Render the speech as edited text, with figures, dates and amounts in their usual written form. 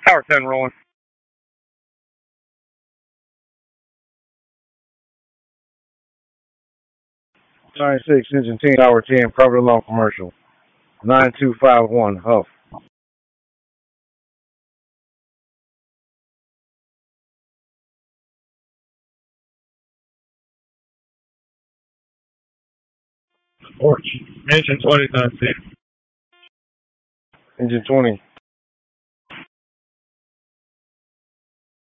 Tower 10 rolling. 96, engine 10, Tower 10, private alarm commercial. 9251, Huff. Engine 20 done, see. Engine 20.